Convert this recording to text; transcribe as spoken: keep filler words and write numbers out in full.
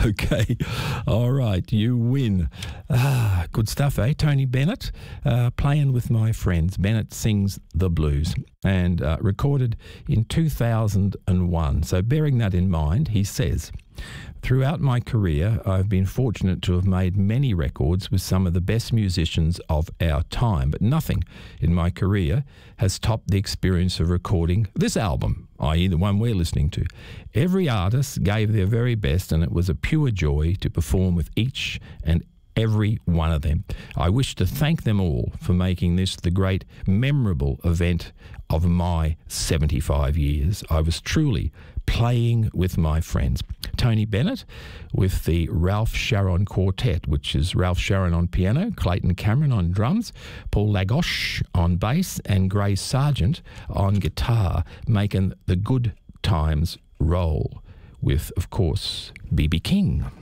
Okay. All right. You win. Ah, good stuff, eh? Tony Bennett, uh, playing with my friends. Bennett sings the blues and uh, recorded in two thousand one. So bearing that in mind, he says, throughout my career, I've been fortunate to have made many records with some of the best musicians of our time, but nothing in my career has topped the experience of recording this album, that is the one we're listening to. Every artist gave their very best, and it was a pure joy to perform with each and every one of them. I wish to thank them all for making this the great memorable event of my seventy-five years. I was truly playing with my friends. Tony Bennett with the Ralph Sharon Quartet, which is Ralph Sharon on piano, Clayton Cameron on drums, Paul Lagosche on bass, and Gray Sargent on guitar, making the good times roll with, of course, B B King.